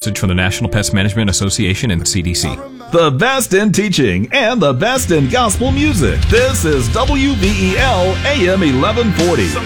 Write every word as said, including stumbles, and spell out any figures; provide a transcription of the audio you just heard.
message from the National Pest Management Association and the C D C. The best in teaching and the best in gospel music. This is W V E L A M eleven forty.